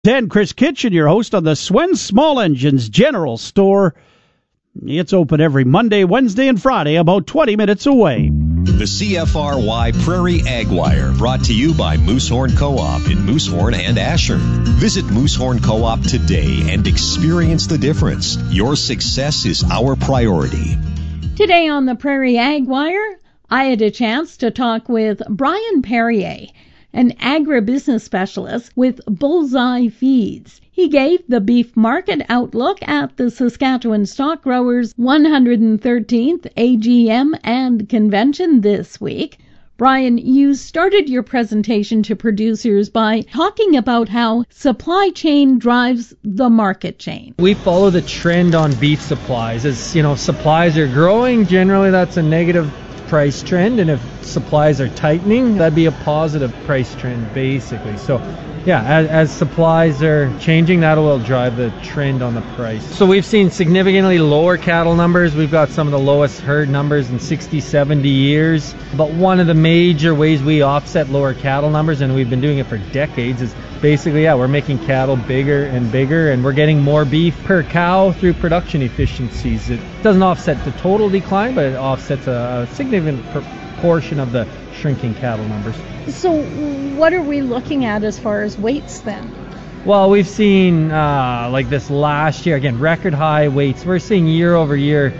Dan Chris Kitchen, your host on the Swen Small Engines General Store. It's open every Monday, Wednesday, and Friday, about 20 minutes away. The CFRY Prairie Ag Wire, brought to you by Moosehorn Co-op in Moosehorn and Ashern. Visit Moosehorn Co-op today and experience the difference. Your success is our priority. Today on the Prairie Ag Wire, I had a chance to talk with Brian Perrier, an agribusiness specialist with Bullseye Feeds. He gave the beef market outlook at the Saskatchewan Stock Growers 113th AGM and convention this week. Brian, you started your presentation to producers by talking about how supply chain drives the market chain. We follow the trend on beef supplies. As supplies are growing, generally that's a negative price trend, and if supplies are tightening, that'd be a positive price trend basically. So yeah, as supplies are changing, that will drive the trend on the price. So we've seen significantly lower cattle numbers. We've got some of the lowest herd numbers in 60, 70 years. But one of the major ways we offset lower cattle numbers, and we've been doing it for decades, is basically, we're making cattle bigger and bigger, and we're getting more beef per cow through production efficiencies. It doesn't offset the total decline, but it offsets a significant proportion of the shrinking cattle numbers. So what are we looking at as far as weights then? Well, we've seen like this last year, again, record high weights. We're seeing year over year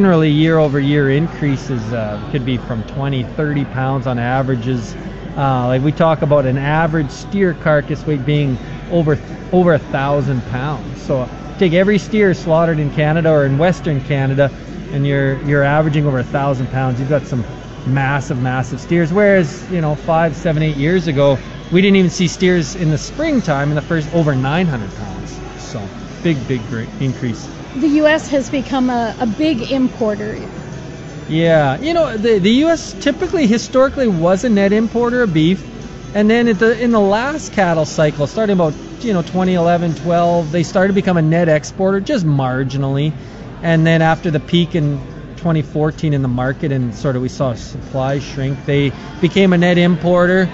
increases, could be from 20, 30 pounds on averages. Like we talk about an average steer carcass weight being over 1,000 pounds. So take every steer slaughtered in Canada or in Western Canada, and you're averaging over 1,000 pounds. You've got some massive steers, whereas 5, 7, 8 years ago we didn't even see steers in the springtime in the first over 900 pounds. So big increase. The U.S. has become a big importer. Yeah, the U.S. typically historically was a net importer of beef, and then in the last cattle cycle, starting about 2011, 12, they started to become a net exporter just marginally, and then after the peak in 2014 in the market and we saw supply shrink, they became a net importer,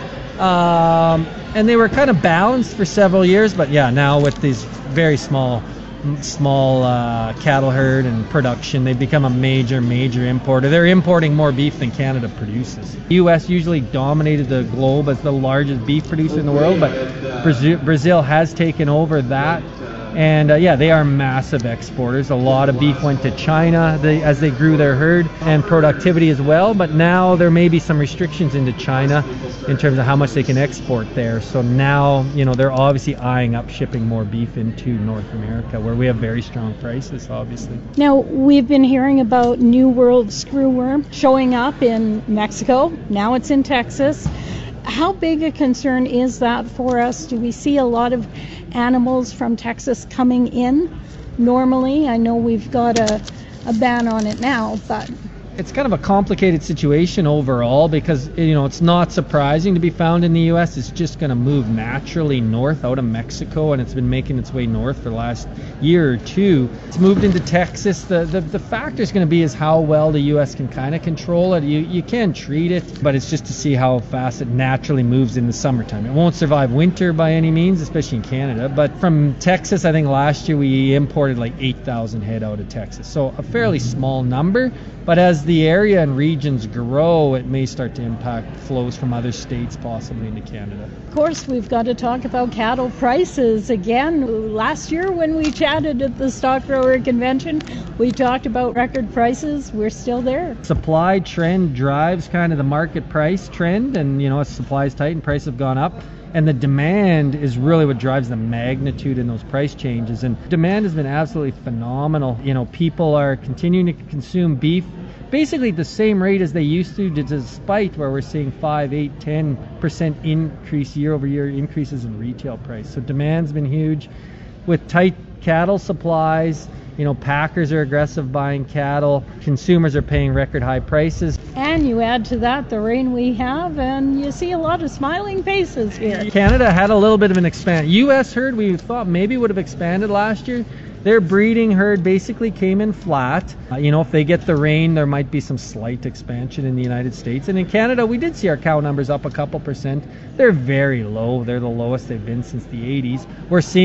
and they were kind of balanced for several years. But yeah, now with these very small cattle herd and production, they've become a major importer. They're importing more beef than Canada produces. The U.S. usually dominated the globe as the largest beef producer in the world, but Brazil has taken over that. And they are massive exporters. A lot of beef went to China as they grew their herd and productivity as well. But now there may be some restrictions into China in terms of how much they can export there. So now, they're obviously eyeing up shipping more beef into North America, where we have very strong prices, obviously. Now, we've been hearing about New World screwworm showing up in Mexico. Now it's in Texas. How big a concern is that for us? Do we see a lot of animals from Texas coming in normally? I know we've got a ban on it now, but it's kind of a complicated situation overall because it's not surprising to be found in the U.S. It's just going to move naturally north out of Mexico, and it's been making its way north for the last year or two. It's moved into Texas. The factor is going to be is how well the U.S. can kind of control it. You can treat it, but it's just to see how fast it naturally moves in the summertime. It won't survive winter by any means, especially in Canada. But from Texas, I think last year we imported like 8,000 head out of Texas, so a fairly small number. But as the area and regions grow, it may start to impact flows from other states, possibly into Canada. Of course, we've got to talk about cattle prices again. Last year when we chatted at the Stock Grower Convention, we talked about record prices. We're still there. Supply trend drives kind of the market price trend, and as supply is tight and prices have gone up. And the demand is really what drives the magnitude in those price changes. And demand has been absolutely phenomenal. People are continuing to consume beef basically at the same rate as they used to, despite where we're seeing 5, 8, 10% increase year-over-year increases in retail price. So demand's been huge. With tight cattle supplies, packers are aggressive buying cattle. Consumers are paying record high prices. And you add to that the rain we have, and you see a lot of smiling faces here. Canada had a little bit of an expand. U.S. herd we thought maybe would have expanded last year. Their breeding herd basically came in flat. If they get the rain, there might be some slight expansion in the United States. And in Canada, we did see our cow numbers up a couple percent. They're very low. They're the lowest they've been since the 80s. We're seeing